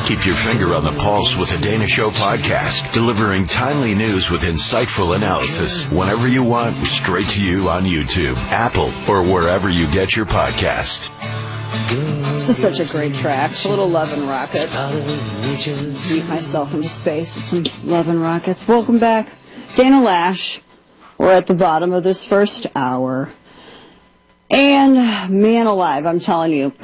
Keep your finger on the pulse with the Dana Show podcast, delivering timely news with insightful analysis whenever you want, straight to you on YouTube, Apple, or wherever you get your podcasts. This is such a great track. A little Love and Rockets. Beat myself into space with some Love and Rockets. Welcome back. Dana Lash. We're at the bottom of this first hour. And, man alive, I'm telling you,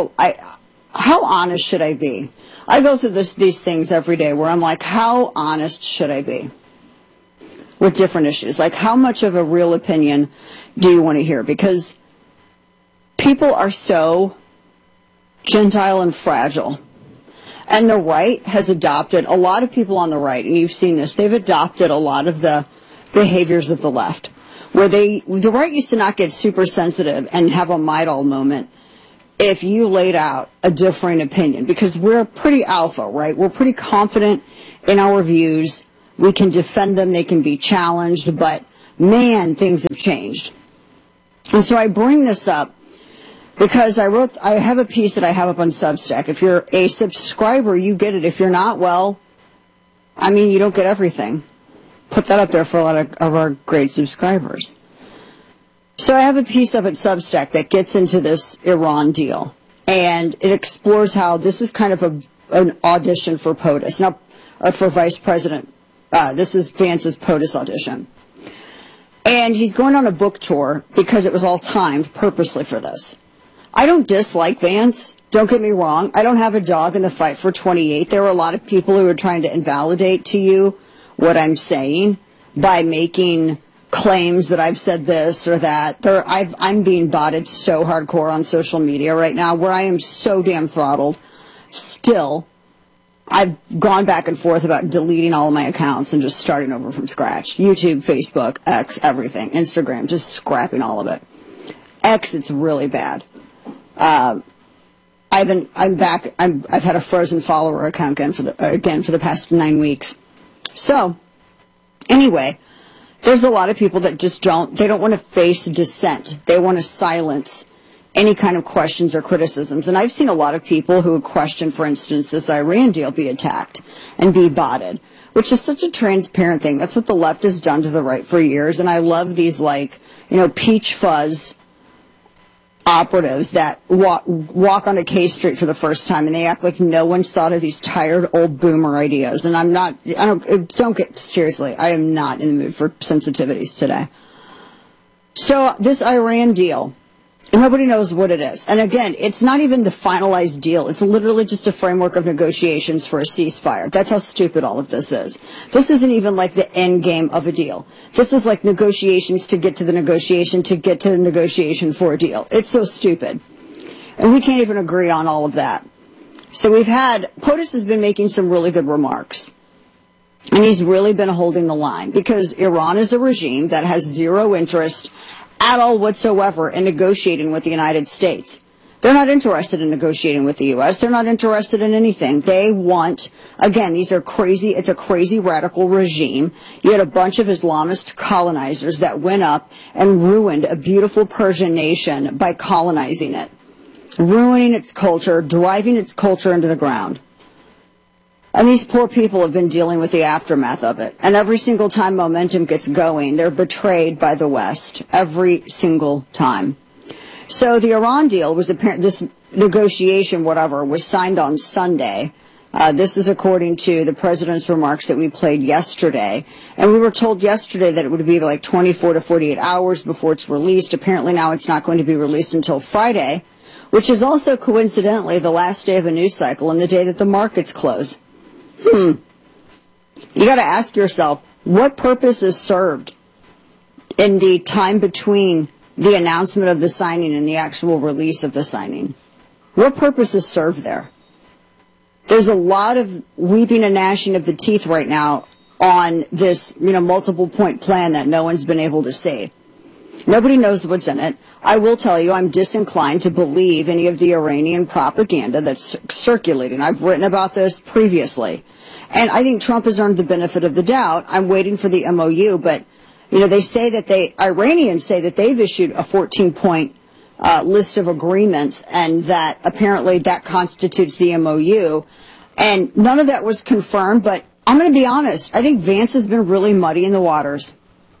how honest should I be? I go through these things every day where I'm like, how honest should I be with different issues? Like, how much of a real opinion do you want to hear? Because people are so Gentile and fragile. And the right has adopted, a lot of people on the right, and you've seen this, they've adopted a lot of the behaviors of the left. Where the right used to not get super sensitive and have a Maidal moment if you laid out a differing opinion, because we're pretty alpha, right? We're pretty confident in our views. We can defend them. They can be challenged, but man, things have changed. And so I bring this up because I have a piece that I have up on Substack. If you're a subscriber, you get it. If you're not, well, I mean, you don't get everything. Put that up there for a lot of our great subscribers. So I have a piece up at Substack that gets into this Iran deal, and it explores how this is kind of an audition for POTUS, not for Vice President. This is Vance's POTUS audition. And he's going on a book tour because it was all timed purposely for this. I don't dislike Vance. Don't get me wrong. I don't have a dog in the fight for 28. There are a lot of people who are trying to invalidate to you what I'm saying by making claims that I've said this or that. I'm being botted so hardcore on social media right now where I am so damn throttled. Still, I've gone back and forth about deleting all of my accounts and just starting over from scratch. YouTube, Facebook, X, everything. Instagram, just scrapping all of it. X, it's really bad. I'm back. I've had a frozen follower account again for the past 9 weeks. So, anyway, there's a lot of people that just don't want to face dissent. They want to silence any kind of questions or criticisms. And I've seen a lot of people who question, for instance, this Iran deal be attacked and be botted, which is such a transparent thing. That's what the left has done to the right for years. And I love these, peach fuzz operatives that walk on a K Street for the first time and they act like no one's thought of these tired old boomer ideas. And don't get seriously. I am not in the mood for sensitivities today. So this Iran deal, nobody knows what it is. And again, it's not even the finalized deal. It's literally just a framework of negotiations for a ceasefire. That's how stupid all of this is. This isn't even like the end game of a deal. This is like negotiations to get to the negotiation to get to the negotiation for a deal. It's so stupid. And we can't even agree on all of that. So POTUS has been making some really good remarks. And he's really been holding the line because Iran is a regime that has zero interest at all whatsoever in negotiating with the United States. They're not interested in negotiating with the U.S. They're not interested in anything. They want, again, it's a crazy radical regime. You had a bunch of Islamist colonizers that went up and ruined a beautiful Persian nation by colonizing it, ruining its culture, driving its culture into the ground. And these poor people have been dealing with the aftermath of it. And every single time momentum gets going, they're betrayed by the West. Every single time. So the Iran deal was this negotiation, was signed on Sunday. This is according to the president's remarks that we played yesterday. And we were told yesterday that it would be like 24 to 48 hours before it's released. Apparently now it's not going to be released until Friday, which is also coincidentally the last day of a news cycle and the day that the markets close. You got to ask yourself, what purpose is served in the time between the announcement of the signing and the actual release of the signing? What purpose is served there? There's a lot of weeping and gnashing of the teeth right now on this, multiple point plan that no one's been able to see. Nobody knows what's in it. I will tell you, I'm disinclined to believe any of the Iranian propaganda that's circulating. I've written about this previously. And I think Trump has earned the benefit of the doubt. I'm waiting for the MOU, but, they say that Iranians say that they've issued a 14-point list of agreements and that apparently that constitutes the MOU. And none of that was confirmed, but I'm going to be honest. I think Vance has been really muddy in the waters.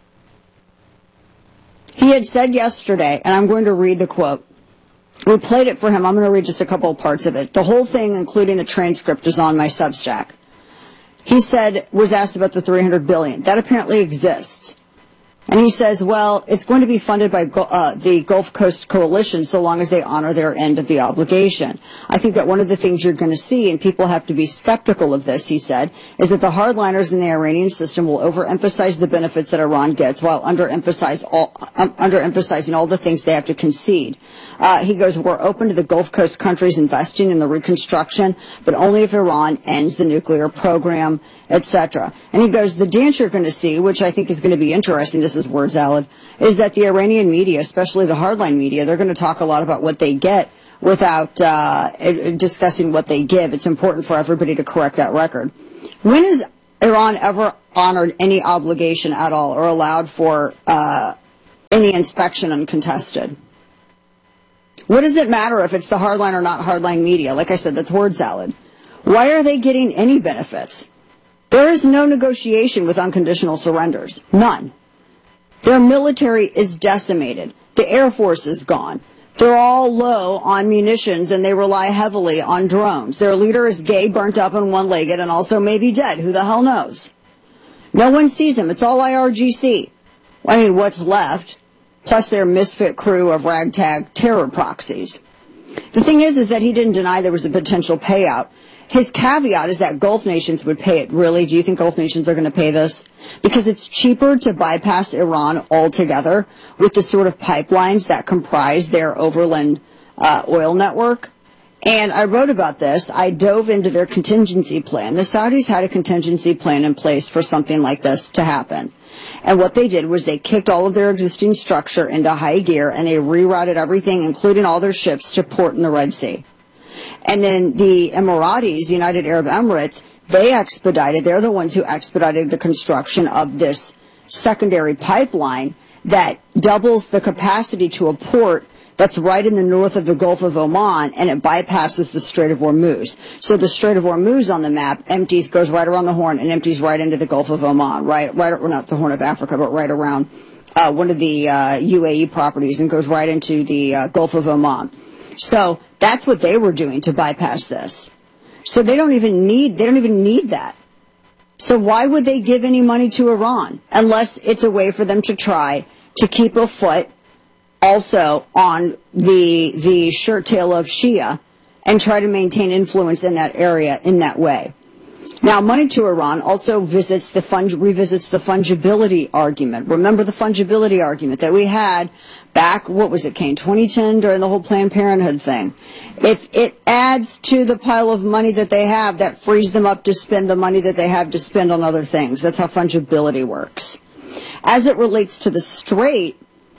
He had said yesterday, and I'm going to read the quote. We played it for him. I'm going to read just a couple of parts of it. The whole thing, including the transcript, is on my Substack. He said, was asked about the $300 billion. That apparently exists. And he says, well, it's going to be funded by the Gulf Coast Coalition so long as they honor their end of the obligation. I think that one of the things you're going to see, and people have to be skeptical of this, he said, is that the hardliners in the Iranian system will overemphasize the benefits that Iran gets while underemphasizing all the things they have to concede. He goes, we're open to the Gulf Coast countries investing in the reconstruction, but only if Iran ends the nuclear program, etc. And he goes, the dance you're going to see, which I think is going to be interesting, this is word salad, is that the Iranian media, especially the hardline media, they're going to talk a lot about what they get without discussing what they give. It's important for everybody to correct that record. When has Iran ever honored any obligation at all or allowed for any inspection uncontested? What does it matter if it's the hardline or not hardline media? Like I said, that's word salad. Why are they getting any benefits? There is no negotiation with unconditional surrenders. None. Their military is decimated. The Air Force is gone. They're all low on munitions, and they rely heavily on drones. Their leader is gay, burnt up, and one-legged, and also maybe dead. Who the hell knows? No one sees him. It's all IRGC. I mean, what's left, plus their misfit crew of ragtag terror proxies. The thing is that he didn't deny there was a potential payout. His caveat is that Gulf nations would pay it. Really? Do you think Gulf nations are going to pay this? Because it's cheaper to bypass Iran altogether with the sort of pipelines that comprise their overland oil network. And I wrote about this. I dove into their contingency plan. The Saudis had a contingency plan in place for something like this to happen. And what they did was they kicked all of their existing structure into high gear, and they rerouted everything, including all their ships, to port in the Red Sea. And then the Emiratis, United Arab Emirates, they're the ones who expedited the construction of this secondary pipeline that doubles the capacity to a port that's right in the north of the Gulf of Oman, and it bypasses the Strait of Hormuz. So the Strait of Hormuz on the map goes right around the Horn and empties right into the Gulf of Oman, right, well, not the Horn of Africa, but right around one of the UAE properties, and goes right into the Gulf of Oman. So that's what they were doing to bypass this. So they don't even need that. So why would they give any money to Iran unless it's a way for them to try to keep a foot also on the shirt tail of Shia and try to maintain influence in that area in that way? Now, money to Iran also revisits the fungibility argument. Remember the fungibility argument that we had back, what was it, Kane, 2010, during the whole Planned Parenthood thing. If it adds to the pile of money that they have, that frees them up to spend the money that they have to spend on other things. That's how fungibility works. As it relates to the Strait,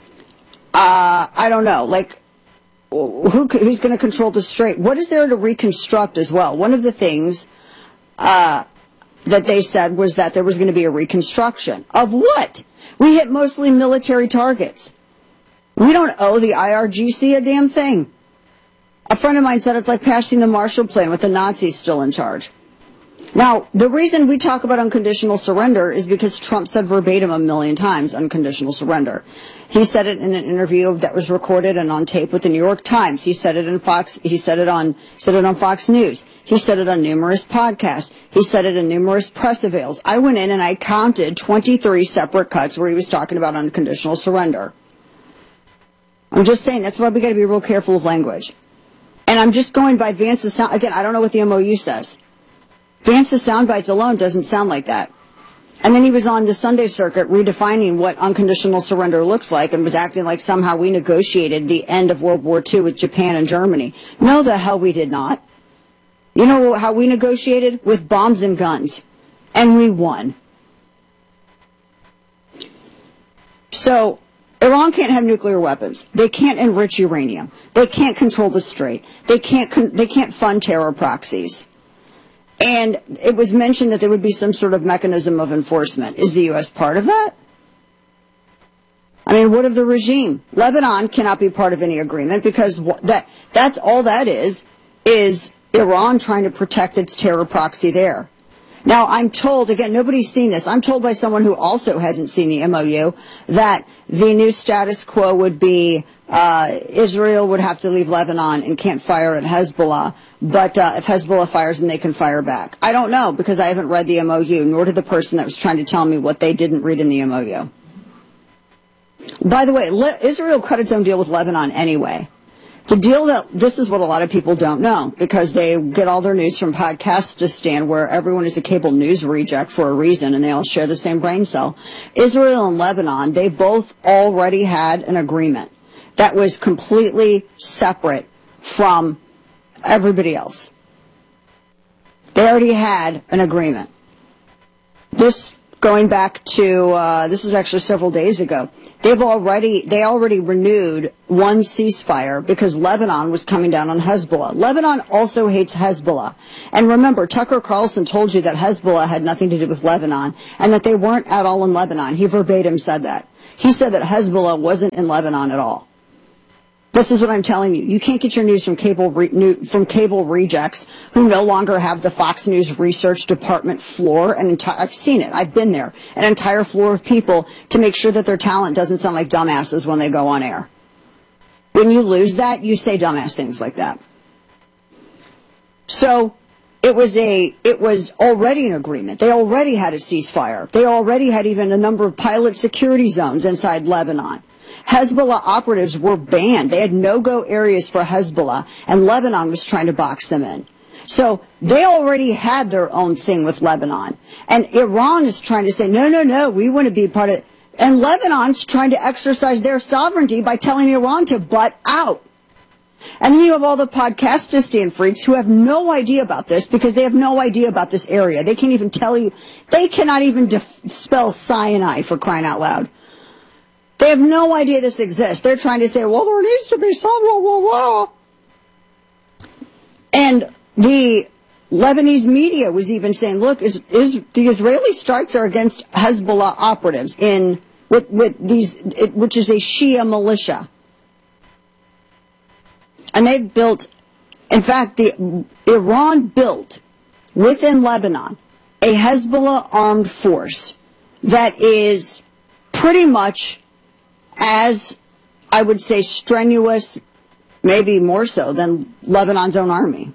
I don't know, like, who's going to control the Strait? What is there to reconstruct as well? One of the things that they said was that there was going to be a reconstruction. Of what? We hit mostly military targets. We don't owe the IRGC a damn thing. A friend of mine said it's like passing the Marshall Plan with the Nazis still in charge. Now, the reason we talk about unconditional surrender is because Trump said verbatim a million times, unconditional surrender. He said it in an interview that was recorded and on tape with the New York Times. He said it in Fox. He said it on Fox News. He said it on numerous podcasts. He said it in numerous press avails. I went in and I counted 23 separate cuts where he was talking about unconditional surrender. I'm just saying that's why we got to be real careful of language. And I'm just going by Vance's sound. Again, I don't know what the MOU says. Vance's sound bites alone doesn't sound like that. And then he was on the Sunday circuit redefining what unconditional surrender looks like and was acting like somehow we negotiated the end of World War II with Japan and Germany. No, the hell we did not. You know how we negotiated? With bombs and guns. And we won. So Iran can't have nuclear weapons. They can't enrich uranium. They can't control the Strait. They can't fund terror proxies. And it was mentioned that there would be some sort of mechanism of enforcement. Is the U.S. part of that? I mean, what of the regime? Lebanon cannot be part of any agreement because that's all that is Iran trying to protect its terror proxy there. Now, I'm told, again, nobody's seen this, I'm told by someone who also hasn't seen the MOU that the new status quo would be Israel would have to leave Lebanon and can't fire at Hezbollah, but if Hezbollah fires, then they can fire back. I don't know, because I haven't read the MOU, nor did the person that was trying to tell me what they didn't read in the MOU. By the way, Israel cut its own deal with Lebanon anyway. The deal that, this is what a lot of people don't know, because they get all their news from Podcastistan, where everyone is a cable news reject for a reason, and they all share the same brain cell. Israel and Lebanon, they both already had an agreement that was completely separate from everybody else. They already had an agreement. This, going back to, this is actually several days ago, they already renewed one ceasefire because Lebanon was coming down on Hezbollah. Lebanon also hates Hezbollah. And remember, Tucker Carlson told you that Hezbollah had nothing to do with Lebanon and that they weren't at all in Lebanon. He verbatim said that. He said that Hezbollah wasn't in Lebanon at all. This is what I'm telling you. You can't get your news from cable rejects who no longer have the Fox News research department floor. I've seen it. I've been there. An entire floor of people to make sure that their talent doesn't sound like dumbasses when they go on air. When you lose that, you say dumbass things like that. So it was already an agreement. They already had a ceasefire. They already had even a number of pilot security zones inside Lebanon. Hezbollah operatives were banned. They had no-go areas for Hezbollah, and Lebanon was trying to box them in. So they already had their own thing with Lebanon. And Iran is trying to say, no, we want to be part of it. And Lebanon's trying to exercise their sovereignty by telling Iran to butt out. And then you have all the Podcastistan freaks who have no idea about this because they have no idea about this area. They can't even tell you, they cannot even spell cyanide, for crying out loud. They have no idea this exists. They're trying to say, well, there needs to be some, blah, blah, blah. And the Lebanese media was even saying, look, the Israeli strikes are against Hezbollah operatives which is a Shia militia. And they've built, in fact, Iran built within Lebanon a Hezbollah armed force that is pretty much as, I would say, strenuous, maybe more so than Lebanon's own army.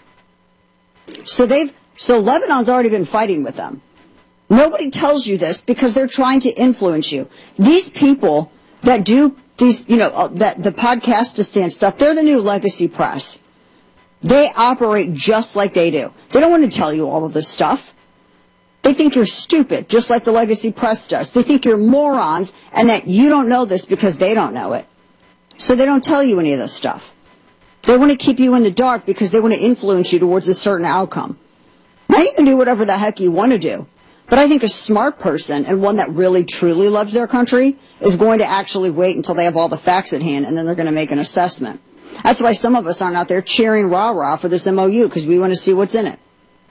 So Lebanon's already been fighting with them. Nobody tells you this because they're trying to influence you. These people that do these, the Podcastistan stuff, they're the new legacy press. They operate just like they do. They don't want to tell you all of this stuff. They think you're stupid, just like the legacy press does. They think you're morons and that you don't know this because they don't know it. So they don't tell you any of this stuff. They want to keep you in the dark because they want to influence you towards a certain outcome. Now you can do whatever the heck you want to do. But I think a smart person and one that really truly loves their country is going to actually wait until they have all the facts at hand and then they're going to make an assessment. That's why some of us aren't out there cheering rah-rah for this MOU because we want to see what's in it.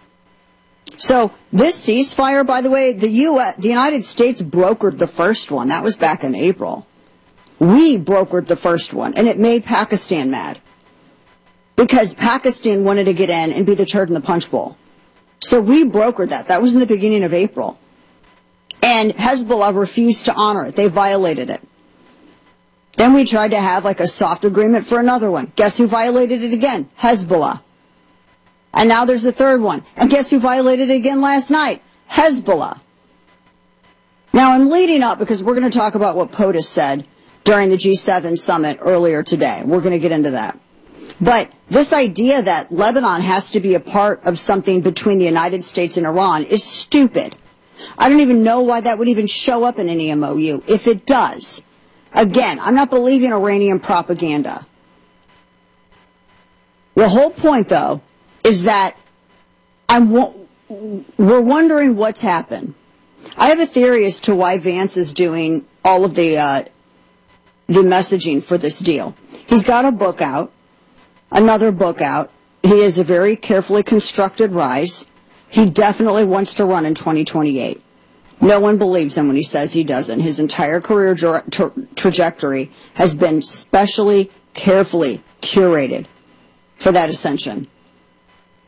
So this ceasefire, by the way, the United States brokered the first one. That was back in April. We brokered the first one, and it made Pakistan mad because Pakistan wanted to get in and be the turd in the punch bowl. So we brokered that. That was in the beginning of April. And Hezbollah refused to honor it. They violated it. Then we tried to have like a soft agreement for another one. Guess who violated it again? Hezbollah. And now there's the third one. And guess who violated it again last night? Hezbollah. Now I'm leading up because we're going to talk about what POTUS said during the G7 summit earlier today. We're going to get into that. But this idea that Lebanon has to be a part of something between the United States and Iran is stupid. I don't even know why that would even show up in any MOU. If it does, again, I'm not believing Iranian propaganda. The whole point, though, is that we're wondering what's happened. I have a theory as to why Vance is doing all of the messaging for this deal. He's got a book out, another book out. He is a very carefully constructed rise. He definitely wants to run in 2028. No one believes him when he says he doesn't. His entire career trajectory has been specially, carefully curated for that ascension.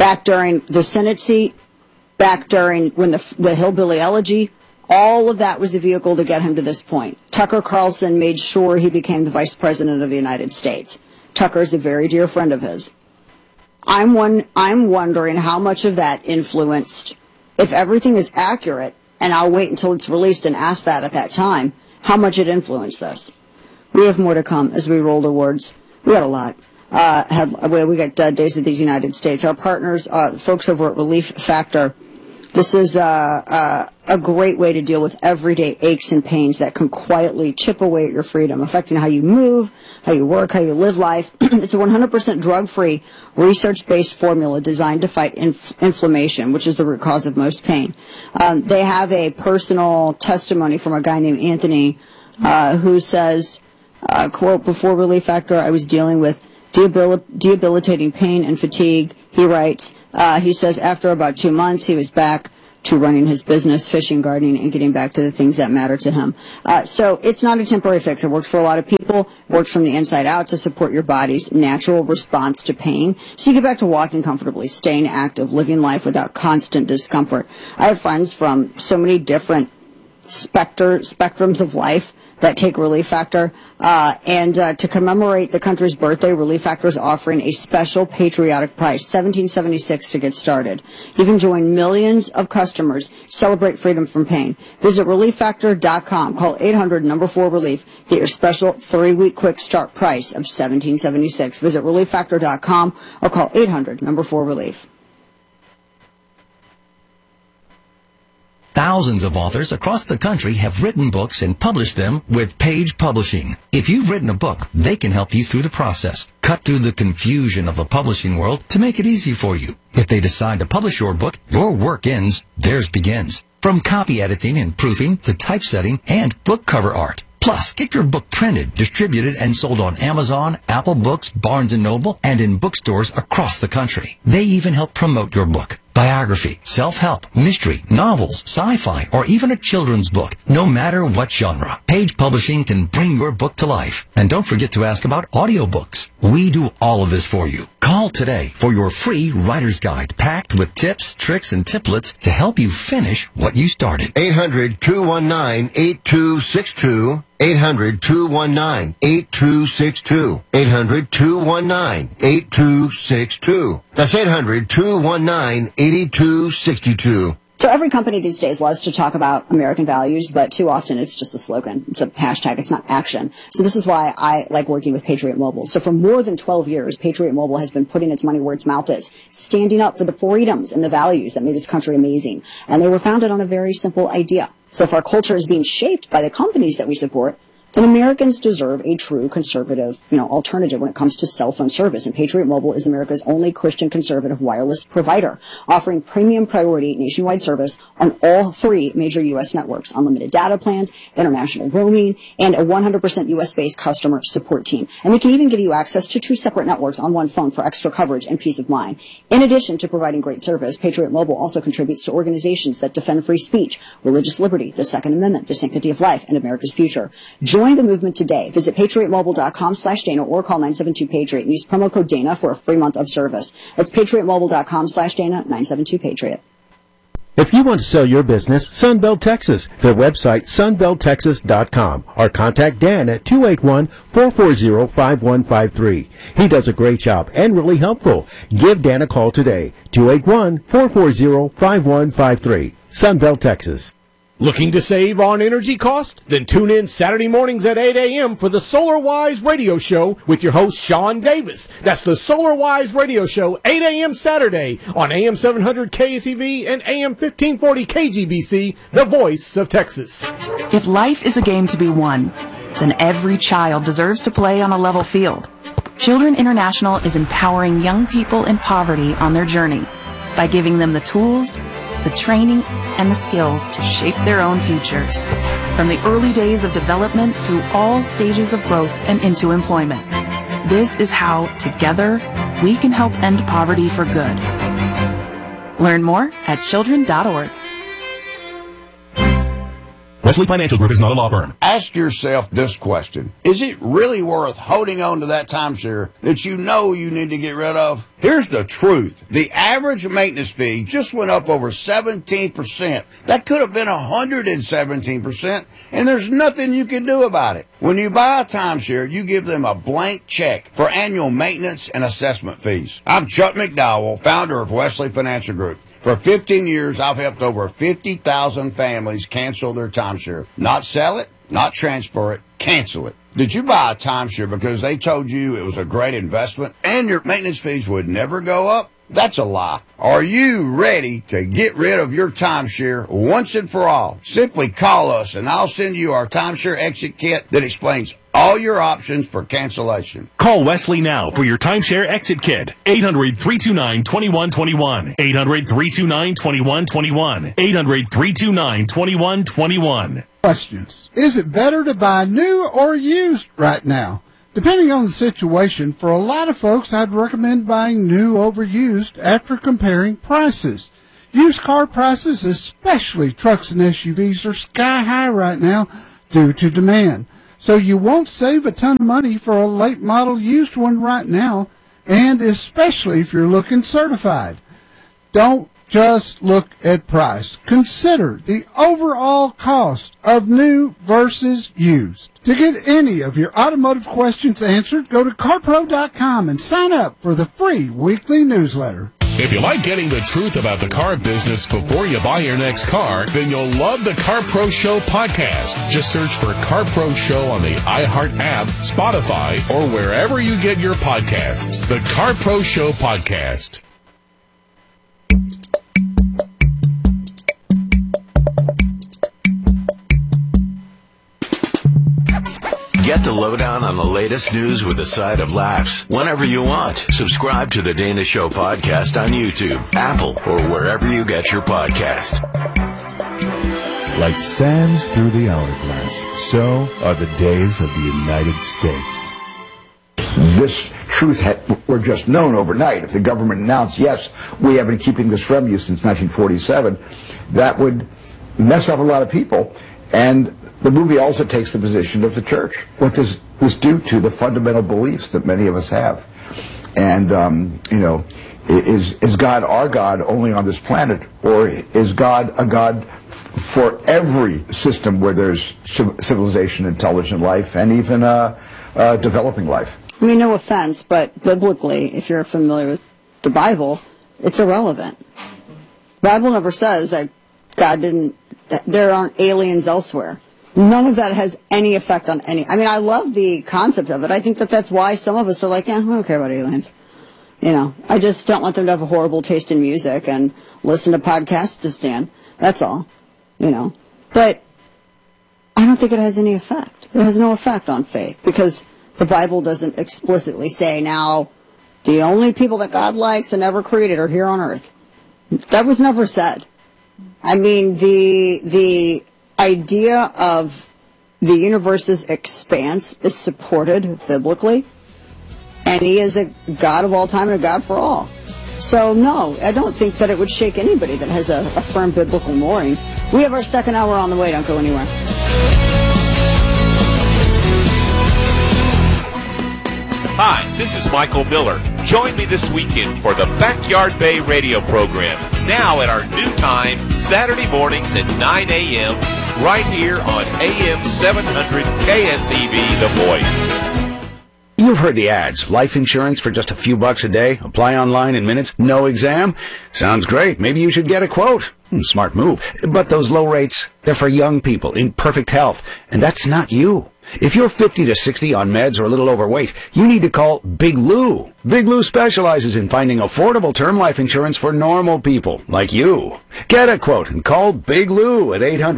back during the Senate seat, back during when the Hillbilly Elegy. All of that was a vehicle to get him to this point. Tucker Carlson made sure he became the Vice President of the United States. Tucker's a very dear friend of his. I'm wondering how much of that influenced, if everything is accurate, and I'll wait until it's released and ask that at that time, how much it influenced this. We have more to come as we roll towards. We got a lot. We got Days of these United States. Our partners, folks over at Relief Factor, this is a great way to deal with everyday aches and pains that can quietly chip away at your freedom, affecting how you move, how you work, how you live life. It's a 100% drug-free, research-based formula designed to fight inflammation, which is the root cause of most pain. They have a personal testimony from a guy named Anthony who says, quote, before Relief Factor, I was dealing with debilitating pain and fatigue. He writes, he says after about 2 months, he was back to running his business, fishing, gardening, and getting back to the things that matter to him. So it's not a temporary fix. It works for a lot of people. It works from the inside out to support your body's natural response to pain. So you get back to walking comfortably, staying active, living life without constant discomfort. I have friends from so many different spectrums of life that take Relief Factor. And to commemorate the country's birthday, Relief Factor is offering a special patriotic price, $17.76 to get started. You can join millions of customers, celebrate freedom from pain. Visit ReliefFactor.com. Call 800-4-RELIEF. Get your special 3-week quick start price of $17.76. Visit ReliefFactor.com or call 800-4-RELIEF. Thousands of authors across the country have written books and published them with Page Publishing. If you've written a book, they can help you through the process. Cut through the confusion of the publishing world to make it easy for you. If they decide to publish your book, your work ends, theirs begins. From copy editing and proofing to typesetting and book cover art. Plus, get your book printed, distributed, and sold on Amazon, Apple Books, Barnes & Noble, and in bookstores across the country. They even help promote your book. Biography, self-help, mystery, novels, sci-fi, or even a children's book. No matter what genre, Page Publishing can bring your book to life. And don't forget to ask about audiobooks. We do all of this for you. Call today for your free writer's guide packed with tips, tricks, and tiplets to help you finish what you started. 800-219-8262. 800-219-8262. 800-219-8262. That's 800-219-8262. So every company these days loves to talk about American values, but too often it's just a slogan. It's a hashtag. It's not action. So this is why I like working with Patriot Mobile. So for more than 12 years, Patriot Mobile has been putting its money where its mouth is, standing up for the freedoms and the values that made this country amazing. And they were founded on a very simple idea. So if our culture is being shaped by the companies that we support, then Americans deserve a true conservative, alternative when it comes to cell phone service. And Patriot Mobile is America's only Christian conservative wireless provider, offering premium priority nationwide service on all 3 major U.S. networks, unlimited data plans, international roaming, and a 100% U.S.-based customer support team. And they can even give you access to 2 separate networks on one phone for extra coverage and peace of mind. In addition to providing great service, Patriot Mobile also contributes to organizations that defend free speech, religious liberty, the Second Amendment, the sanctity of life, and America's future. Join the movement today. Visit patriotmobile.com/Dana or call 972-PATRIOT and use promo code Dana for a free month of service. That's patriotmobile.com/Dana, 972-PATRIOT. If you want to sell your business, Sunbelt Texas. Their website, sunbelttexas.com. Or contact Dan at 281-440-5153. He does a great job and really helpful. Give Dan a call today, 281-440-5153. Sunbelt Texas. Looking to save on energy cost? Then tune in Saturday mornings at 8 a.m. for the SolarWise Radio Show with your host, Sean Davis. That's the SolarWise Radio Show, 8 a.m. Saturday on AM 700 KSEV and AM 1540 KGBC, the voice of Texas. If life is a game to be won, then every child deserves to play on a level field. Children International is empowering young people in poverty on their journey by giving them the tools, the training, and the skills to shape their own futures. From the early days of development through all stages of growth and into employment. This is how, together, we can help end poverty for good. Learn more at children.org. Wesley Financial Group is not a law firm. Ask yourself this question. Is it really worth holding on to that timeshare that you know you need to get rid of? Here's the truth. The average maintenance fee just went up over 17%. That could have been 117%, and there's nothing you can do about it. When you buy a timeshare, you give them a blank check for annual maintenance and assessment fees. I'm Chuck McDowell, founder of Wesley Financial Group. For 15 years, I've helped over 50,000 families cancel their timeshare. Not sell it, not transfer it, cancel it. Did you buy a timeshare because they told you it was a great investment and your maintenance fees would never go up? That's a lie. Are you ready to get rid of your timeshare once and for all? Simply call us and I'll send you our timeshare exit kit that explains all your options for cancellation. Call Wesley now for your timeshare exit kit. 800-329-2121. 800-329-2121. 800-329-2121. Questions. Is it better to buy new or used right now? Depending on the situation, for a lot of folks, I'd recommend buying new over used after comparing prices. Used car prices, especially trucks and SUVs, are sky high right now due to demand. So you won't save a ton of money for a late model used one right now, and especially if you're looking certified. Don't just look at price. Consider the overall cost of new versus used. To get any of your automotive questions answered, go to CarPro.com and sign up for the free weekly newsletter. If you like getting the truth about the car business before you buy your next car, then you'll love the Car Pro Show podcast. Just search for Car Pro Show on the iHeart app, Spotify, or wherever you get your podcasts. The Car Pro Show podcast. Get the lowdown on the latest news with a side of laughs whenever you want. Subscribe to the Dana Show podcast on YouTube, Apple, or wherever you get your podcast. Like sands through the hourglass, so are the days of the United States. This truth were just known overnight. If the government announced, yes, we have been keeping this from you since 1947, that would mess up a lot of people. And the movie also takes the position of the church. What does this do to the fundamental beliefs that many of us have? And, is God our God only on this planet? Or is God a God for every system where there's civilization, intelligent life, and even developing life? I mean, no offense, but biblically, if you're familiar with the Bible, it's irrelevant. The Bible never says that there aren't aliens elsewhere. None of that has any effect on any. I mean, I love the concept of it. I think that's why some of us are like, I don't care about aliens. I just don't want them to have a horrible taste in music and listen to podcasts to stand. That's all. But I don't think it has any effect. It has no effect on faith because the Bible doesn't explicitly say now the only people that God likes and ever created are here on earth. That was never said. I mean, the idea of the universe's expanse is supported biblically, and he is a God of all time and a God for all. So no, I don't think that it would shake anybody that has a firm biblical mooring. We have our second hour on the way. Don't go anywhere. Hi, this is Michael Miller. Join me this weekend for the Backyard Bay radio program, now at our new time, Saturday mornings at 9 a.m., right here on AM 700 KSEV, The Voice. You've heard the ads. Life insurance for just a few bucks a day. Apply online in minutes. No exam. Sounds great. Maybe you should get a quote. Smart move. But those low rates, they're for young people in perfect health. And that's not you. If you're 50 to 60 on meds or a little overweight, you need to call Big Lou. Big Lou specializes in finding affordable term life insurance for normal people like you. Get a quote and call Big Lou at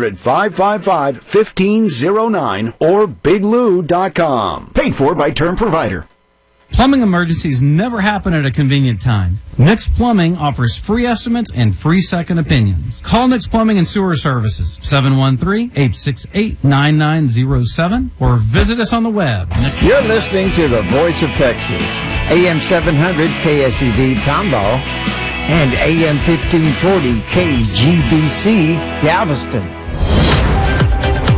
800-555-1509 or biglou.com. Paid for by Term Provider. Plumbing emergencies never happen at a convenient time. Nix Plumbing offers free estimates and free second opinions. Call Nix Plumbing and Sewer Services, 713-868-9907, or visit us on the web. You're listening to the Voice of Texas, AM 700 KSEV Tomball, and AM 1540 KGBC Galveston.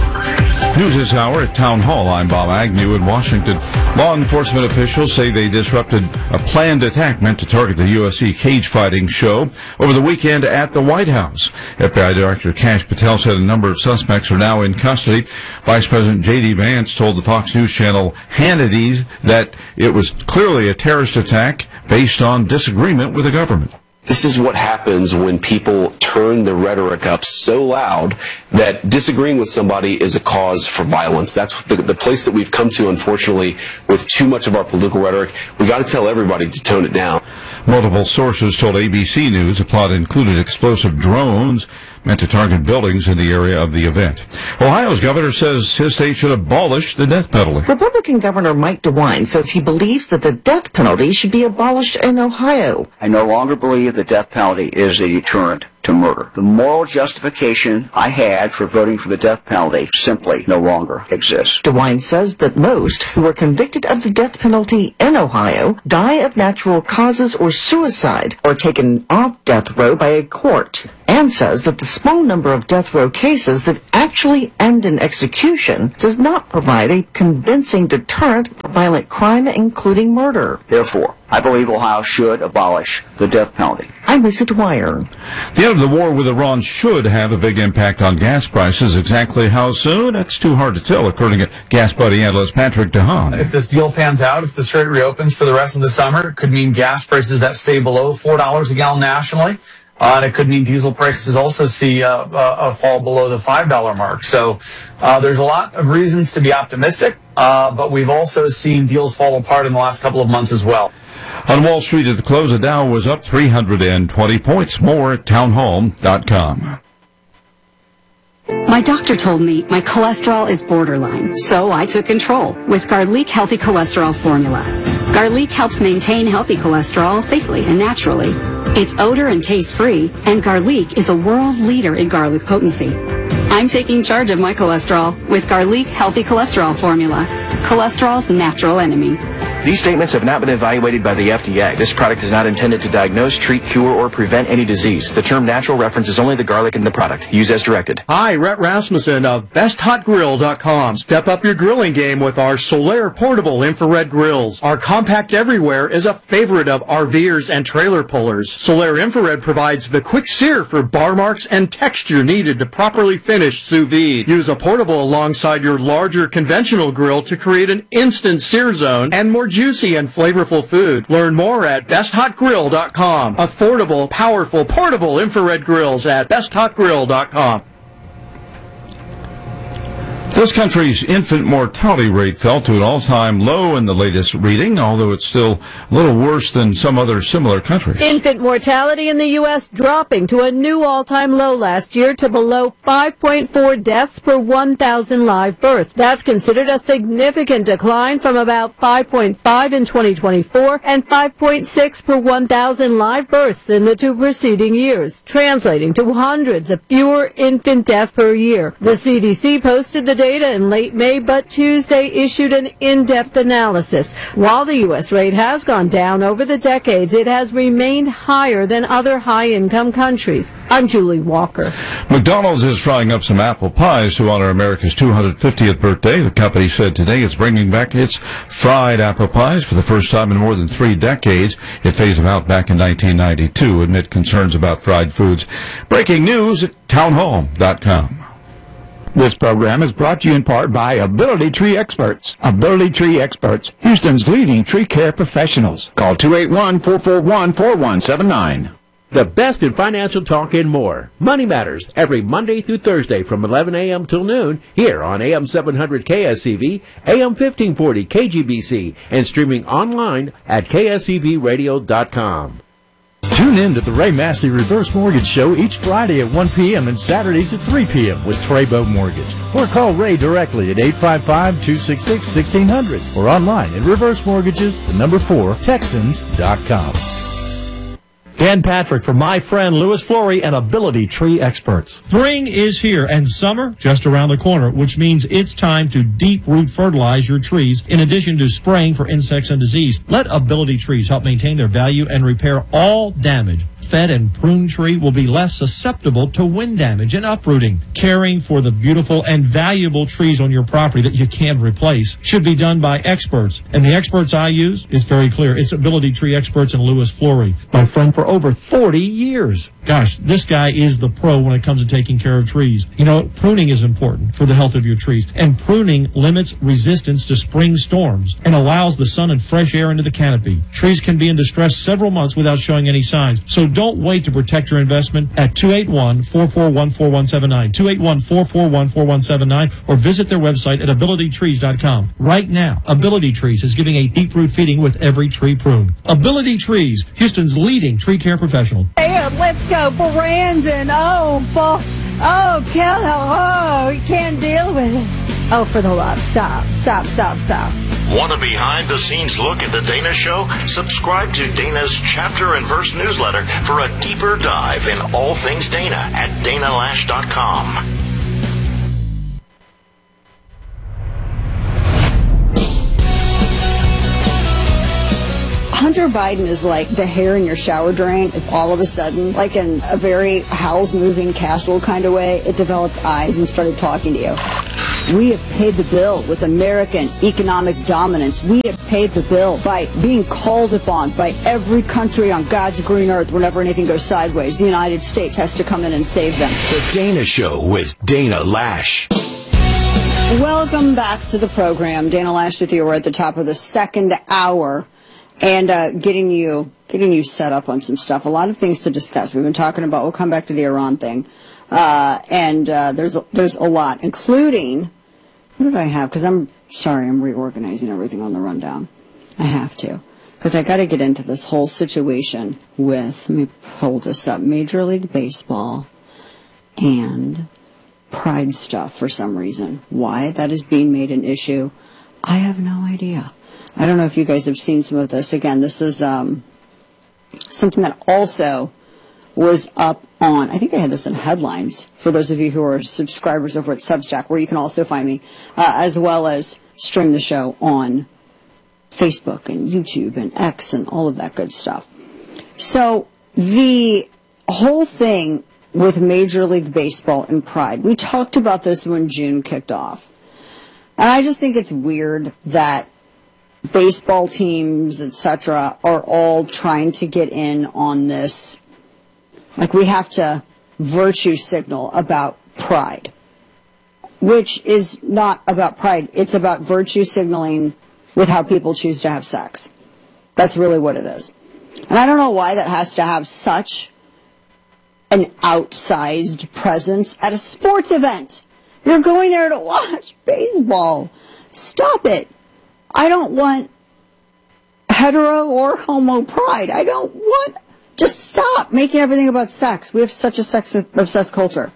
News this hour at Town Hall. I'm Bob Agnew in Washington. Law enforcement officials say they disrupted a planned attack meant to target the UFC cage fighting show over the weekend at the White House. FBI Director Kash Patel said a number of suspects are now in custody. Vice President J.D. Vance told the Fox News channel Hannity that it was clearly a terrorist attack based on disagreement with the government. This is what happens when people turn the rhetoric up so loud that disagreeing with somebody is a cause for violence. That's the place that we've come to, unfortunately, with too much of our political rhetoric. We got to tell everybody to tone it down. Multiple sources told ABC News the plot included explosive drones meant to target buildings in the area of the event. Ohio's governor says his state should abolish the death penalty. Republican Governor Mike DeWine says he believes that the death penalty should be abolished in Ohio. I no longer believe the death penalty is a deterrent to murder. The moral justification I had for voting for the death penalty simply no longer exists. DeWine says that most who are convicted of the death penalty in Ohio die of natural causes or suicide or taken off death row by a court, and says that the small number of death row cases that actually end in execution does not provide a convincing deterrent for violent crime, including murder. Therefore, I believe Ohio should abolish the death penalty. I'm Lisa Dwyer. The end of the war with Iran should have a big impact on gas prices. Exactly how soon? That's too hard to tell, according to gas buddy analyst Patrick DeHaan. If this deal pans out, if the strait reopens for the rest of the summer, it could mean gas prices that stay below $4 a gallon nationally. And it could mean diesel prices also see a fall below the $5 mark. So there's a lot of reasons to be optimistic, but we've also seen deals fall apart in the last couple of months as well. On Wall Street at the close, the Dow was up 320 points. More at townhall.com. My doctor told me my cholesterol is borderline, so I took control with Garlic Healthy Cholesterol Formula. Garlic helps maintain healthy cholesterol safely and naturally. It's odor and taste-free, and Garlic is a world leader in garlic potency. I'm taking charge of my cholesterol with Garlic Healthy Cholesterol Formula, cholesterol's natural enemy. These statements have not been evaluated by the FDA. This product is not intended to diagnose, treat, cure, or prevent any disease. The term natural references only the garlic in the product. Use as directed. Hi, Rhett Rasmussen of BestHotGrill.com. Step up your grilling game with our Solaire portable infrared grills. Our compact everywhere is a favorite of RVers and trailer pullers. Solaire infrared provides the quick sear for bar marks and texture needed to properly finish sous vide. Use a portable alongside your larger conventional grill to create an instant sear zone and more juicy and flavorful food. Learn more at BestHotGrill.com. Affordable, powerful, portable infrared grills at BestHotGrill.com. This country's infant mortality rate fell to an all-time low in the latest reading, although it's still a little worse than some other similar countries. Infant mortality in the U.S. dropping to a new all-time low last year to below 5.4 deaths per 1,000 live births. That's considered a significant decline from about 5.5 in 2024 and 5.6 per 1,000 live births in the two preceding years, translating to hundreds of fewer infant deaths per year. The CDC posted the data in late May, but Tuesday issued an in-depth analysis. While the U.S. rate has gone down over the decades, it has remained higher than other high-income countries. I'm Julie Walker. McDonald's is frying up some apple pies to honor America's 250th birthday. The company said today it's bringing back its fried apple pies for the first time in more than 3 decades. It phased them out back in 1992 amid concerns about fried foods. Breaking news at townhall.com. This program is brought to you in part by Ability Tree Experts. Ability Tree Experts, Houston's leading tree care professionals. Call 281-441-4179. The best in financial talk and more. Money Matters, every Monday through Thursday from 11 a.m. till noon, here on AM 700 KSCV, AM 1540 KGBC, and streaming online at kscvradio.com. Tune in to the Ray Massey Reverse Mortgage Show each Friday at 1 p.m. and Saturdays at 3 p.m. with Treybo Mortgage. Or call Ray directly at 855-266-1600 or online at reversemortgages4texans.com. Dan Patrick for my friend Louis Flory and Ability Tree Experts. Spring is here and summer just around the corner, which means it's time to deep root fertilize your trees in addition to spraying for insects and disease. Let Ability Trees help maintain their value and repair all damage fed and pruned tree will be less susceptible to wind damage and uprooting. Caring for the beautiful and valuable trees on your property that you can't replace should be done by experts. And the experts I use is very clear. It's Ability Tree Experts and Louis Flory, my friend for over 40 years. Gosh, this guy is the pro when it comes to taking care of trees. You know, pruning is important for the health of your trees, and pruning limits resistance to spring storms and allows the sun and fresh air into the canopy. Trees can be in distress several months without showing any signs, so don't wait to protect your investment at 281-441-4179, 281-441-4179, or visit their website at abilitytrees.com. Right now, Ability Trees is giving a deep root feeding with every tree prune. Ability Trees, Houston's leading tree care professional. Hey, let's go, Brandon. Oh, Kel, oh, you can't deal with it. Oh, for the love, stop. Want a behind-the-scenes look at the Dana Show? Subscribe to Dana's Chapter and Verse newsletter for a deeper dive in all things Dana at danalash.com. Hunter Biden is like the hair in your shower drain. If all of a sudden, like in a very Howl's Moving Castle kind of way, it developed eyes and started talking to you. We have paid the bill with American economic dominance. We have paid the bill by being called upon by every country on God's green earth whenever anything goes sideways. The United States has to come in and save them. The Dana Show with Dana Lash. Welcome back to the program. Dana Lash with you. We're at the top of the second hour and getting you set up on some stuff. A lot of things to discuss. We've been talking about, we'll come back to the Iran thing. And there's a lot, including, what did I have? Because I'm reorganizing everything on the rundown. I have to. Because I got to get into this whole situation with, let me pull this up, Major League Baseball and Pride stuff for some reason. Why that is being made an issue, I have no idea. I don't know if you guys have seen some of this. Again, this is something that also was up on, I think I had this in headlines for those of you who are subscribers over at Substack, where you can also find me, as well as stream the show on Facebook and YouTube and X and all of that good stuff. So the whole thing with Major League Baseball and Pride, we talked about this when June kicked off. And I just think it's weird that baseball teams, etc., are all trying to get in on this. Like, we have to virtue signal about pride, which is not about pride. It's about virtue signaling with how people choose to have sex. That's really what it is. And I don't know why that has to have such an outsized presence at a sports event. You're going there to watch baseball. Stop it. I don't want hetero or homo pride. I don't want... Just stop making everything about sex. We have such a sex-obsessed culture.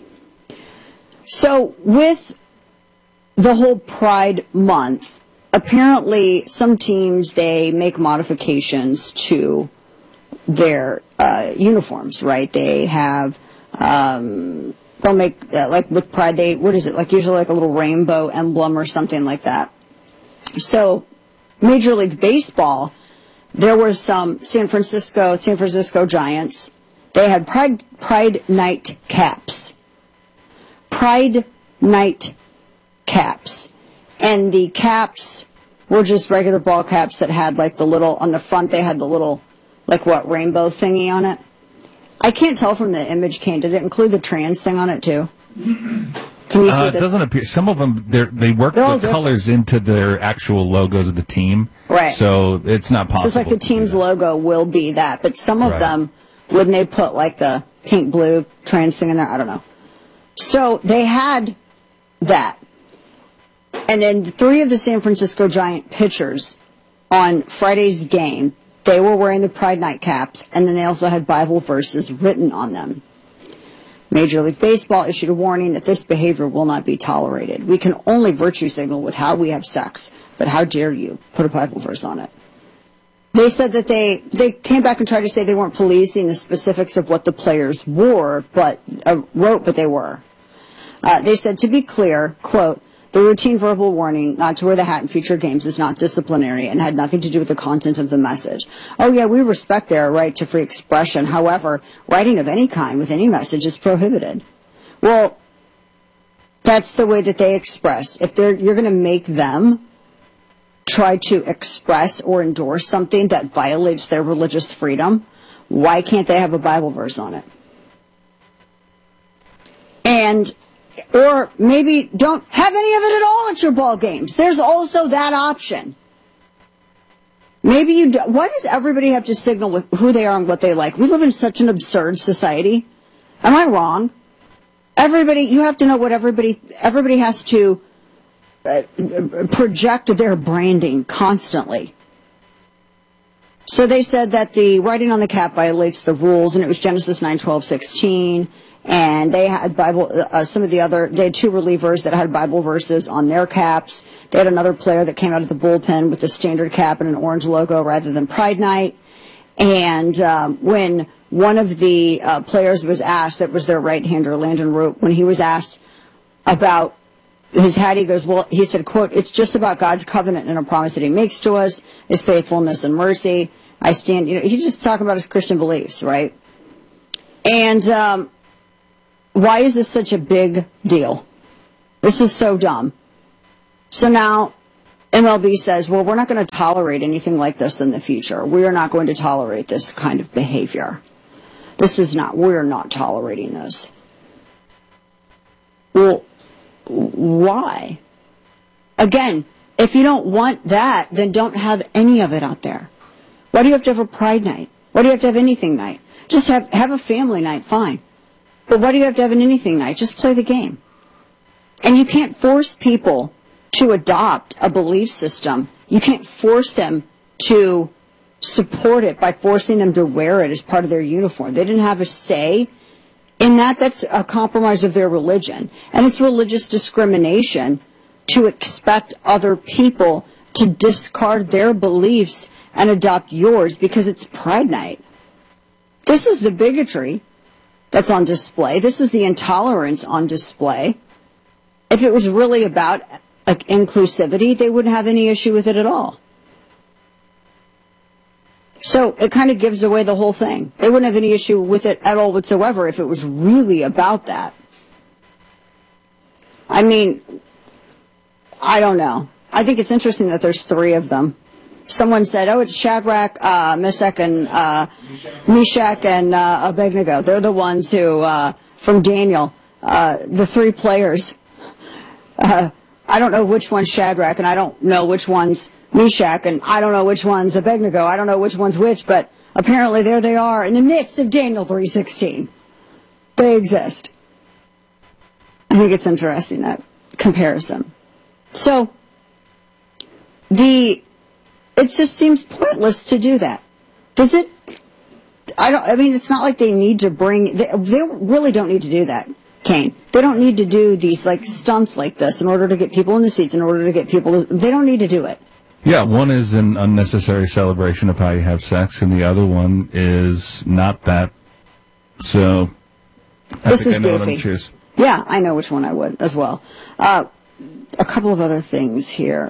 So with the whole Pride Month, apparently some teams, they make modifications to their uniforms, right? They have, they'll make, like with Pride, usually like a little rainbow emblem or something like that. So Major League Baseball, there were some San Francisco Giants. They had Pride Night caps. Pride Night caps. And the caps were just regular ball caps that had like the little, on the front they had the little, rainbow thingy on it. I can't tell from the image, Kane. Did it include the trans thing on it too? Can you see it doesn't appear. Some of them, they work the colors into their actual logos of the team. Right. So it's not possible. So it's like the team's logo will be that. But some of them, when they put like the pink, blue trans thing in there, I don't know. So they had that. And then 3 of the San Francisco Giant pitchers on Friday's game, they were wearing the Pride Night caps, and then they also had Bible verses written on them. Major League Baseball issued a warning that this behavior will not be tolerated. We can only virtue signal with how we have sex, but how dare you put a Bible verse on it? They said that they came back and tried to say they weren't policing the specifics of what the players wrote, but they were. They said, to be clear, quote, The routine verbal warning not to wear the hat in future games is not disciplinary and had nothing to do with the content of the message. Oh yeah, we respect their right to free expression. However, writing of any kind with any message is prohibited. Well, that's the way that they express. If you're going to make them try to express or endorse something that violates their religious freedom, why can't they have a Bible verse on it? Or maybe don't have any of it at all at your ball games. There's also that option. Maybe you do. Why does everybody have to signal with who they are and what they like? We live in such an absurd society. Am I wrong? You have to know what everybody has to project their branding constantly. So they said that the writing on the cap violates the rules, and it was Genesis 9:12-16. And they had Bible. They had two relievers that had Bible verses on their caps. They had another player that came out of the bullpen with a standard cap and an orange logo rather than Pride Night. And when one of the players was asked, that was their right-hander, Landon Root, when he was asked about his hat, he said, quote, "It's just about God's covenant and a promise that he makes to us, his faithfulness and mercy. I stand," he's just talking about his Christian beliefs, right? And why is this such a big deal? This is so dumb. So now MLB says, well, we're not going to tolerate anything like this in the future. We are not going to tolerate this kind of behavior. We're not tolerating this. Well, why? Again, if you don't want that, then don't have any of it out there. Why do you have to have a Pride Night? Why do you have to have anything night? Just have a family night, fine. But why do you have to have an anything night? Just play the game. And you can't force people to adopt a belief system. You can't force them to support it by forcing them to wear it as part of their uniform. They didn't have a say in that. That's a compromise of their religion. And it's religious discrimination to expect other people to discard their beliefs and adopt yours because it's Pride Night. This is the bigotry that's on display. This is the intolerance on display. If it was really about inclusivity, they wouldn't have any issue with it at all. So it kind of gives away the whole thing. They wouldn't have any issue with it at all whatsoever if it was really about that. I mean, I don't know. I think it's interesting that there's three of them. Someone said, oh, it's Shadrach, Meshach, and Abednego. They're the ones who, from Daniel, the three players. I don't know which one's Shadrach, and I don't know which one's Meshach, and I don't know which one's Abednego. I don't know which one's which, but apparently there they are in the midst of Daniel 3:16. They exist. I think it's interesting, that comparison. So, it just seems pointless to do that. Does it? I mean, it's not like they need to they really don't need to do that, Kane. They don't need to do these stunts like this in order to get people in the seats, in order to get people they don't need to do it. Yeah, one is an unnecessary celebration of how you have sex, and the other one is not that. So, This is goofy. What I'm choose. Yeah, I know which one I would as well. A couple of other things here.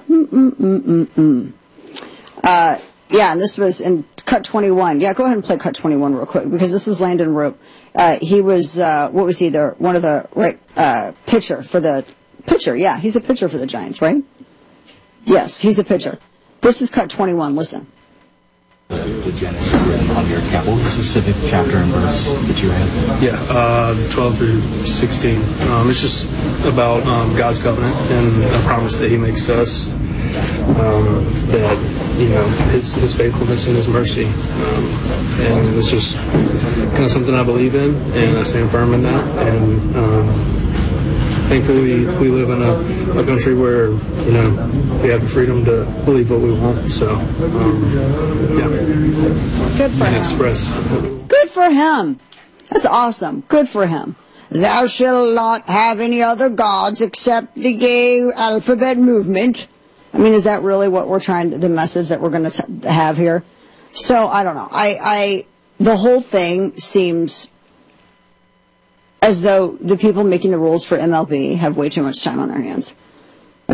Yeah, and this was in cut 21. Yeah, go ahead and play cut 21 real quick, because this was Landon Root. He was, what was he, one of the, pitcher for the, yeah, he's a pitcher for the Giants, right? Yes, he's a pitcher. This is cut 21, listen. The Genesis written on your cap. What was the specific chapter and verse that you had? Yeah, 12 through 16. It's just about God's covenant and a promise that he makes to us. That, his faithfulness and his mercy. And it's just kind of something I believe in, and I stand firm in that. And thankfully, we live in a country where, we have the freedom to believe what we want. So, yeah. Good for him. Express. Good for him. That's awesome. Good for him. Thou shalt not have any other gods except the gay alphabet movement. I mean, is that really what the message that we're going to have here? So, I don't know. The whole thing seems as though the people making the rules for MLB have way too much time on their hands.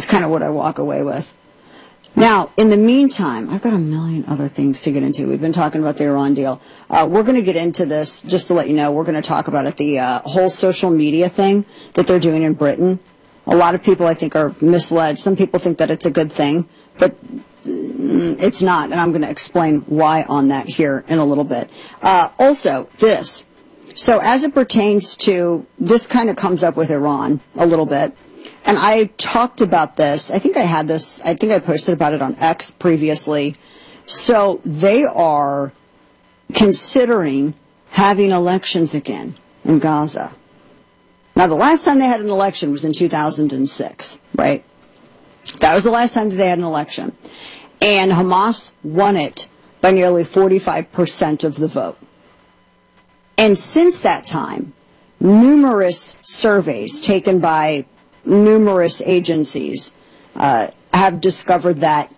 That's kind of what I walk away with. Now, in the meantime, I've got a million other things to get into. We've been talking about the Iran deal. We're going to get into this, just to let you know, we're going to talk about it, the whole social media thing that they're doing in Britain. A lot of people, I think, are misled. Some people think that it's a good thing, but it's not, and I'm going to explain why on that here in a little bit. Also, this. So as it pertains to, this kind of comes up with Iran a little bit. And I talked about this. I think I posted about it on X previously. So they are considering having elections again in Gaza. Now, the last time they had an election was in 2006, right? That was the last time that they had an election. And Hamas won it by nearly 45% of the vote. And since that time, numerous surveys taken by numerous agencies have discovered that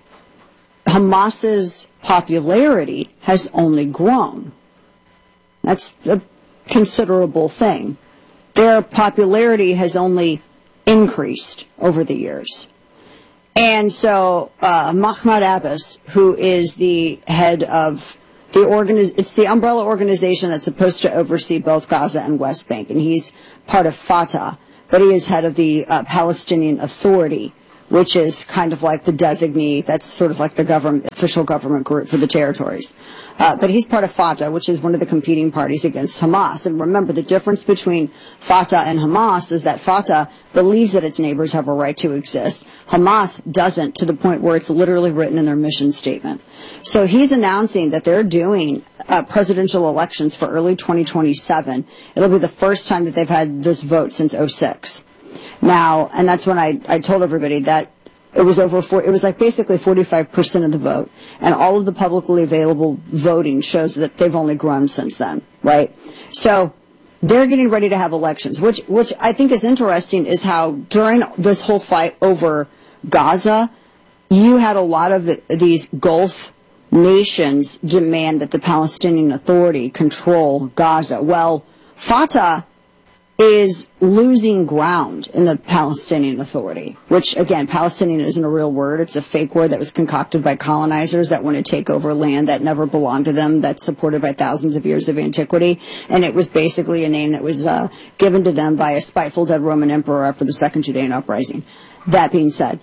Hamas's popularity has only grown. That's a considerable thing. Their popularity has only increased over the years. And so Mahmoud Abbas, who is the head of it's the umbrella organization that's supposed to oversee both Gaza and West Bank, and he's part of Fatah, but he is head of the Palestinian Authority, which is kind of like the designee, that's sort of like the official government group for the territories. But he's part of Fatah, which is one of the competing parties against Hamas. And remember, the difference between Fatah and Hamas is that Fatah believes that its neighbors have a right to exist. Hamas doesn't, to the point where it's literally written in their mission statement. So he's announcing that they're doing presidential elections for early 2027. It'll be the first time that they've had this vote since 2006. Now, and that's when I told everybody that it was it was like basically 45% of the vote, and all of the publicly available voting shows that they've only grown since then, right? So they're getting ready to have elections, which I think is interesting, is how during this whole fight over Gaza, you had a lot of these Gulf nations demand that the Palestinian Authority control Gaza. Well, Fatah is losing ground in the Palestinian Authority, which, again, Palestinian isn't a real word. It's a fake word that was concocted by colonizers that want to take over land that never belonged to them, that's supported by thousands of years of antiquity. And it was basically a name that was given to them by a spiteful dead Roman emperor after the Second Judean Uprising. That being said,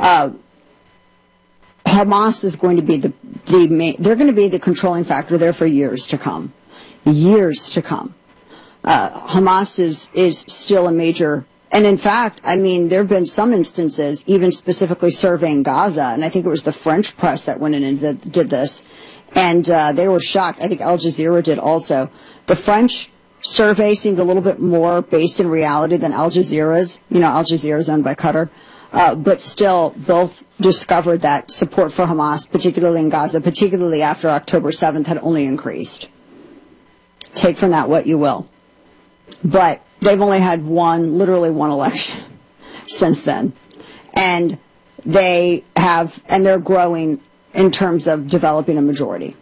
Hamas is going to be they're going to be the controlling factor there for years to come. Years to come. Hamas is still a major, and in fact, I mean, there have been some instances, even specifically surveying Gaza, and I think it was the French press that went in and did this, and they were shocked. I think Al Jazeera did also. The French survey seemed a little bit more based in reality than Al Jazeera's. You know, Al Jazeera's owned by Qatar. But still, both discovered that support for Hamas, particularly in Gaza, particularly after October 7th, had only increased. Take from that what you will. But they've only had literally one election since then. And they're growing in terms of developing a majority.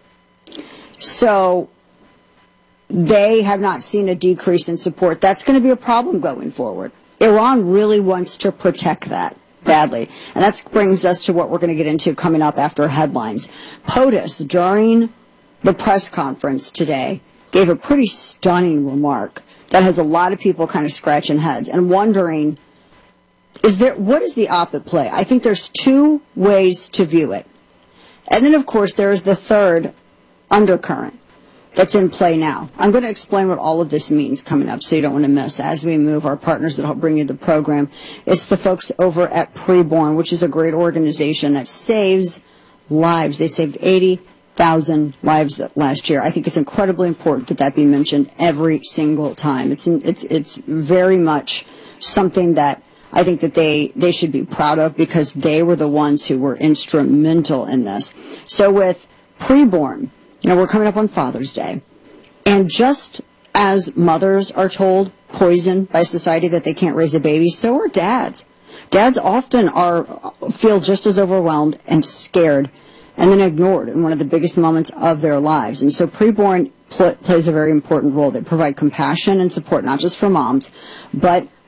So they have not seen a decrease in support. That's going to be a problem going forward. Iran really wants to protect that badly. And that brings us to what we're going to get into coming up after headlines. POTUS, during the press conference today, gave a pretty stunning remark that has a lot of people kind of scratching heads and wondering, what is the op-ed play? I think there's two ways to view it. And then, of course, there's the third undercurrent that's in play now. I'm going to explain what all of this means coming up, so you don't want to miss as we move. Our partners that help bring you the program, it's the folks over at Preborn, which is a great organization that saves lives. They saved 80,000 lives last year. I think it's incredibly important that be mentioned every single time. It's very much something that I think that they should be proud of, because they were the ones who were instrumental in this. So with Preborn, we're coming up on Father's Day, and just as mothers are told, poisoned by society, that they can't raise a baby, so are dads. Dads often feel just as overwhelmed and scared and then ignored in one of the biggest moments of their lives. And so Preborn plays a very important role. They provide compassion and support, not just for moms, but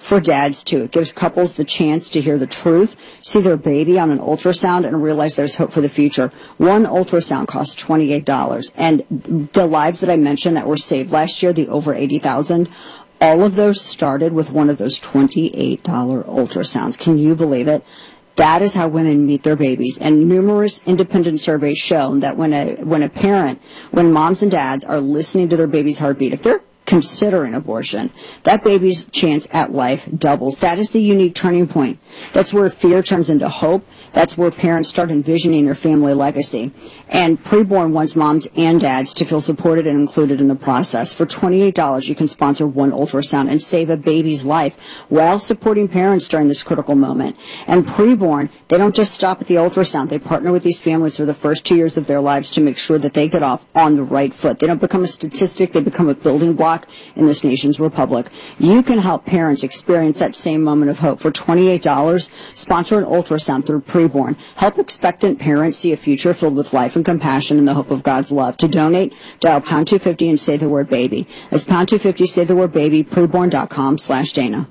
for dads, too. It gives couples the chance to hear the truth, see their baby on an ultrasound, and realize there's hope for the future. One ultrasound costs $28. And the lives that I mentioned that were saved last year, the over 80,000, all of those started with one of those $28 ultrasounds. Can you believe it? That is how women meet their babies. And numerous independent surveys show that when moms and dads are listening to their baby's heartbeat, if they're considering abortion, that baby's chance at life doubles. That is the unique turning point. That's where fear turns into hope. That's where parents start envisioning their family legacy. And Preborn wants moms and dads to feel supported and included in the process. For $28, you can sponsor one ultrasound and save a baby's life while supporting parents during this critical moment. And Preborn, they don't just stop at the ultrasound. They partner with these families for the first 2 years of their lives to make sure that they get off on the right foot. They don't become a statistic. They become a building block in this nation's republic. You can help parents experience that same moment of hope. For $28, sponsor an ultrasound through Preborn. Help expectant parents see a future filled with life and compassion and the hope of God's love. To donate, dial pound 250 and say the word baby. That's pound 250, say the word baby, preborn.com/Dana.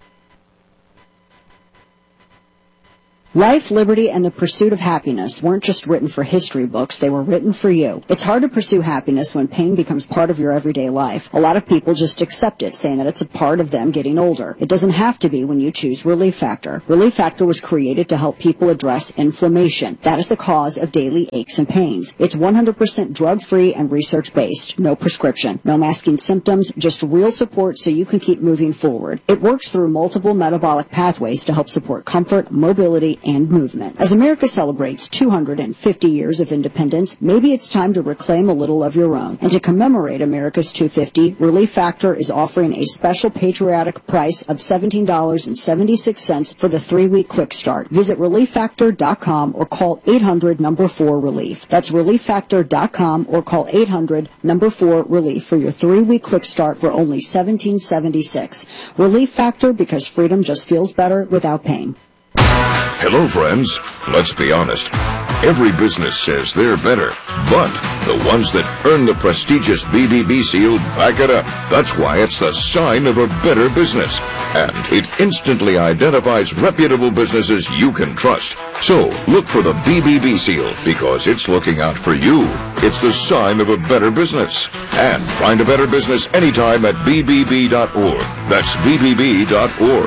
Life, liberty, and the pursuit of happiness weren't just written for history books, they were written for you. It's hard to pursue happiness when pain becomes part of your everyday life. A lot of people just accept it, saying that it's a part of them getting older. It doesn't have to be when you choose Relief Factor. Relief Factor was created to help people address inflammation. That is the cause of daily aches and pains. It's 100% drug-free and research-based. No prescription. No masking symptoms, just real support so you can keep moving forward. It works through multiple metabolic pathways to help support comfort, mobility, and movement. As America celebrates 250 years of independence, maybe it's time to reclaim a little of your own. And to commemorate America's 250, Relief Factor is offering a special patriotic price of $17.76 for the 3-week quick start. Visit ReliefFactor.com or call 800-4-RELIEF. That's ReliefFactor.com or call 800-4-RELIEF for your 3-week quick start for only $17.76. Relief Factor, because freedom just feels better without pain. Hello, friends. Let's be honest. Every business says they're better, but the ones that earn the prestigious BBB seal back it up. That's why it's the sign of a better business. And it instantly identifies reputable businesses you can trust. So look for the BBB seal because it's looking out for you. It's the sign of a better business. And find a better business anytime at bbb.org. That's bbb.org.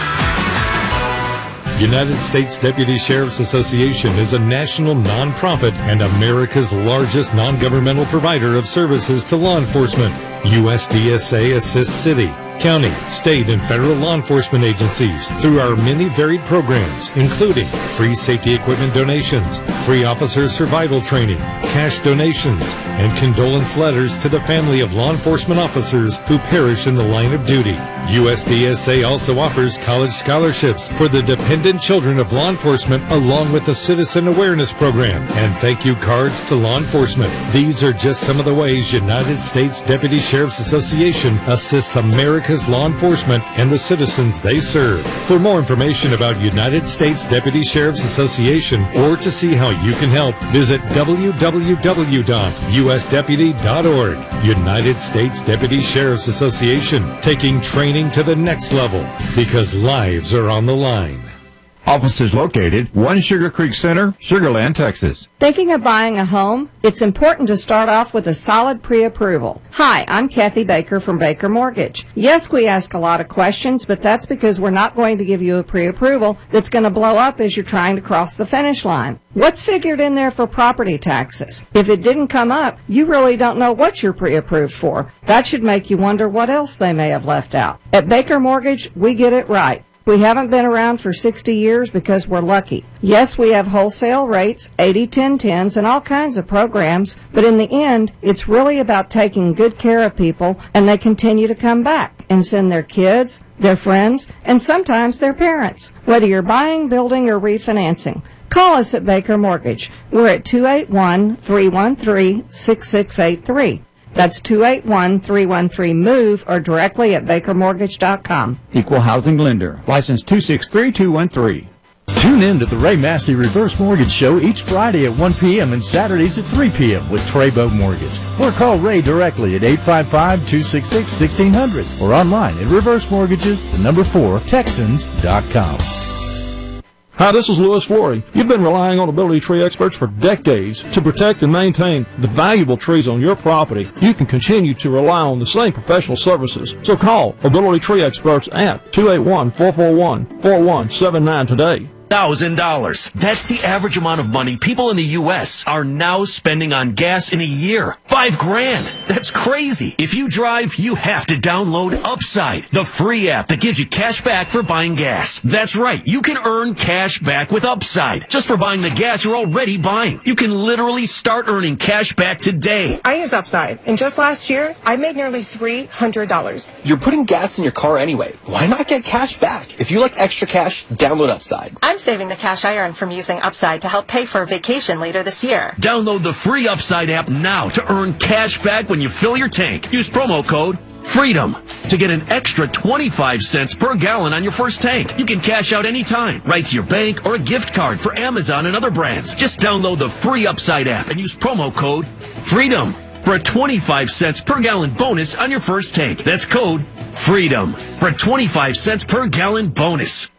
United States Deputy Sheriff's Association is a national nonprofit and America's largest non-governmental provider of services to law enforcement. USDSA assists city, county, state, and federal law enforcement agencies through our many varied programs, including free safety equipment donations, free officer survival training, cash donations, and condolence letters to the family of law enforcement officers who perish in the line of duty. USDSA also offers college scholarships for the dependent children of law enforcement along with the Citizen Awareness Program and thank you cards to law enforcement. These are just some of the ways United States Deputy Sheriff's Association assists America's law enforcement and the citizens they serve. For more information about United States Deputy Sheriff's Association or to see how you can help, visit www.usdeputy.org. United States Deputy Sheriff's Association, taking training to the next level because lives are on the line. Offices located 1 Sugar Creek Center, Sugar Land, Texas. Thinking of buying a home? It's important to start off with a solid pre-approval. Hi, I'm Kathy Baker from Baker Mortgage. Yes, we ask a lot of questions, but that's because we're not going to give you a pre-approval that's going to blow up as you're trying to cross the finish line. What's figured in there for property taxes? If it didn't come up, you really don't know what you're pre-approved for. That should make you wonder what else they may have left out. At Baker Mortgage, we get it right. We haven't been around for 60 years because we're lucky. Yes, we have wholesale rates, 80-10-10s, and all kinds of programs, but in the end, it's really about taking good care of people, and they continue to come back and send their kids, their friends, and sometimes their parents, whether you're buying, building, or refinancing. Call us at Baker Mortgage. We're at 281-313-6683. That's 281-313-MOVE or directly at bakermortgage.com. Equal housing lender. License 263213. Tune in to the Ray Massey Reverse Mortgage Show each Friday at 1 p.m. and Saturdays at 3 p.m. with Treybo Mortgage. Or call Ray directly at 855-266-1600 or online at reversemortgages4texans.com. Hi, this is Louis Flory. You've been relying on Ability Tree Experts for decades to protect and maintain the valuable trees on your property. You can continue to rely on the same professional services. So call Ability Tree Experts at 281-441-4179 today. $1,000. That's the average amount of money people in the U.S. are now spending on gas in a year. $5,000. That's crazy. If you drive, you have to download Upside, the free app that gives you cash back for buying gas. That's right. You can earn cash back with Upside just for buying the gas you're already buying. You can literally start earning cash back today. I use Upside, and just last year, I made nearly $300. You're putting gas in your car anyway. Why not get cash back? If you like extra cash, download Upside. I'm saving the cash I earn from using Upside to help pay for a vacation later this year. Download the free Upside app now to earn cash back when you fill your tank. Use promo code FREEDOM to get an extra 25 cents per gallon on your first tank. You can cash out anytime, right to your bank or a gift card for Amazon and other brands. Just download the free Upside app and use promo code FREEDOM for a 25 cents per gallon bonus on your first tank. That's code FREEDOM for a 25 cents per gallon bonus.